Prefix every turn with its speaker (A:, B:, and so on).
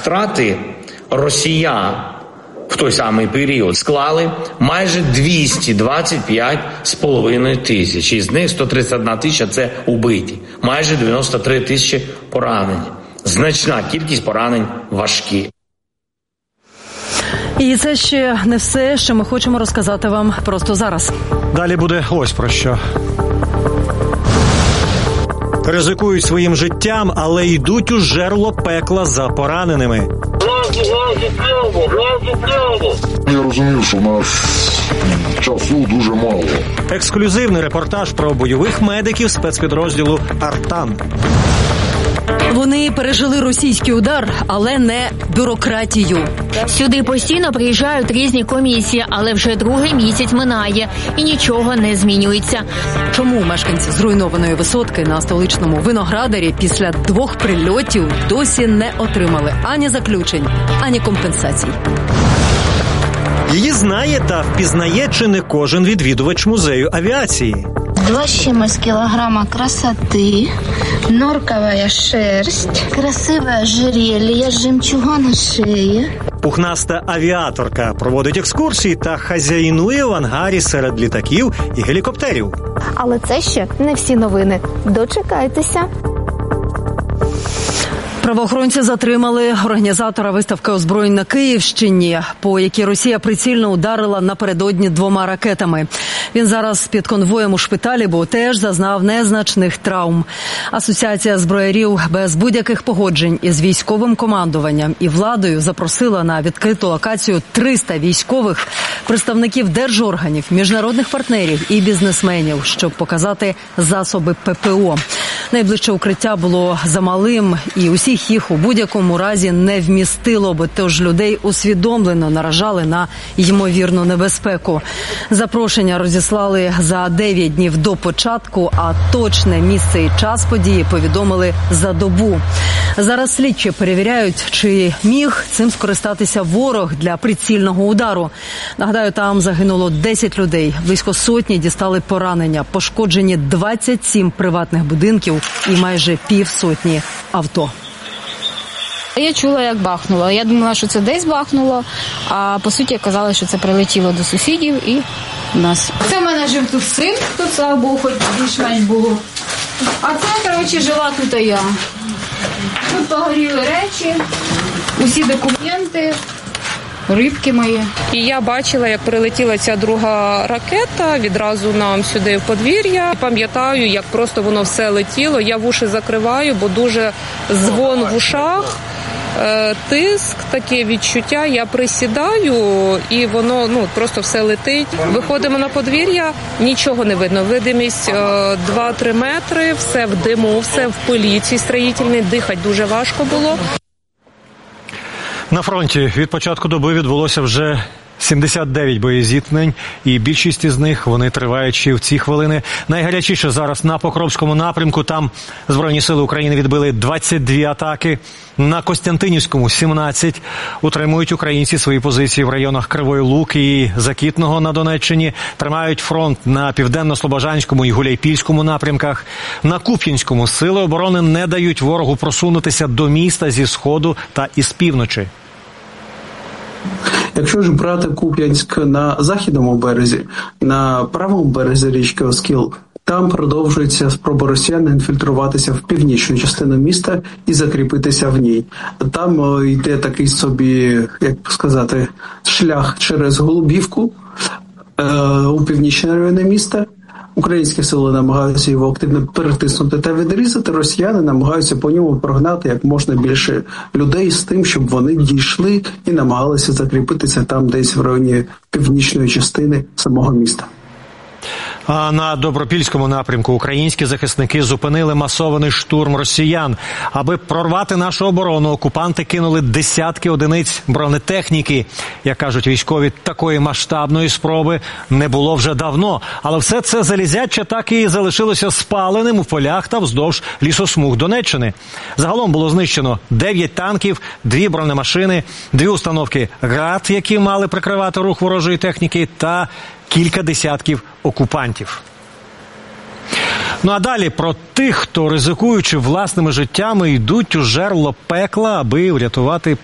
A: втрати росіян в той самий період склали майже 225,5 тисяч. Із них 131 тисяча – це убиті. Майже 93 тисячі поранені. Значна кількість поранень важкі.
B: І це ще не все, що ми хочемо розказати вам просто зараз.
C: Далі буде ось про що. Ризикують своїм життям, але йдуть у жерло пекла за пораненими.
D: Я розумію, що наш часу дуже мало.
C: Ексклюзивний репортаж про бойових медиків спецпідрозділу «Артан».
B: Вони пережили російський удар, але не бюрократію.
E: Сюди постійно приїжджають різні комісії, але вже другий місяць минає і нічого не змінюється.
B: Чому мешканці зруйнованої висотки на столичному Виноградарі після 2 прильотів досі не отримали ані заключень, ані компенсацій?
C: Її знає та впізнає чи не кожен відвідувач музею авіації.
F: 2 с чем-то килограмма красоты, норковая шерсть, красивое ожерелье, жемчуга на шее.
C: Пухнаста авіаторка проводить екскурсії та хазяїнує в ангарі серед літаків і гелікоптерів.
G: Але це ще не всі новини. Дочекайтеся.
B: Правоохоронці затримали організатора виставки озброєнь на Київщині, по якій Росія прицільно ударила напередодні 2 ракетами. Він зараз під конвоєм у шпиталі, бо теж зазнав незначних травм. Асоціація зброярів без будь-яких погоджень із військовим командуванням і владою запросила на відкриту локацію 300 військових, представників держорганів, міжнародних партнерів і бізнесменів, щоб показати засоби ППО. Найближче укриття було замалим, і усіх їх у будь-якому разі не вмістило би, тож людей усвідомлено наражали на ймовірну небезпеку. Запрошення розіслали за 9 днів до початку, а точне місце і час події повідомили за добу. Зараз слідчі перевіряють, чи міг цим скористатися ворог для прицільного удару. Нагадаю, там загинуло 10 людей, близько сотні дістали поранення, пошкоджені 27 приватних будинків і майже півсотні авто.
H: Я чула, як бахнуло. Я думала, що це десь бахнуло, а по суті казали, що це прилетіло до сусідів і в нас. Це в мене жив тут син, тут, слава Богу, хоч більш-менш було. А це, коротше, жила тут я. Тут погоріли речі, усі документи, рибки мої.
I: І я бачила, як прилетіла ця друга ракета відразу нам сюди в подвір'я. Пам'ятаю, як просто воно все летіло. Я вуші закриваю, бо дуже дзвон в ушах, тиск, таке відчуття. Я присідаю і воно просто все летить. Виходимо на подвір'я, нічого не видно. Видимість 2-3 метри, все в диму, все в пилі цій строїтельній, дихати дуже важко було.
C: На фронті від початку доби відбулося вже 79 боєзіткнень, і більшість із них вони тривають ще в ці хвилини. Найгарячіше зараз на Покровському напрямку. Там Збройні сили України відбили 22 атаки. На Костянтинівському – 17. Утримують українці свої позиції в районах Кривої Луки і Закітного на Донеччині. Тримають фронт на Південно-Слобожанському і Гуляйпільському напрямках. На Куп'янському сили оборони не дають ворогу просунутися до міста зі сходу та із півночі.
J: Якщо ж брати Куп'янськ на західному березі, на правому березі річки Оскіл, там продовжується спроба росіян інфільтруватися в північну частину міста і закріпитися в ній. Там йде такий собі, як сказати, шлях через Голубівку у північні райони міста. Українські сили намагаються його активно перетиснути та відрізати, росіяни намагаються по ньому прогнати як можна більше людей з тим, щоб вони дійшли і намагалися закріпитися там десь в районі північної частини самого міста.
C: А на Добропільському напрямку українські захисники зупинили масований штурм росіян. Аби прорвати нашу оборону, окупанти кинули десятки одиниць бронетехніки. Як кажуть військові, такої масштабної спроби не було вже давно. Але все це залізяче так і залишилося спаленим у полях та вздовж лісосмуг Донеччини. Загалом було знищено 9 танків, 2 бронемашини, 2 установки ГРАД, які мали прикривати рух ворожої техніки, та кілька десятків окупантів. Ну а далі про тих, хто, ризикуючи власними життями, йдуть у жерло пекла, аби врятувати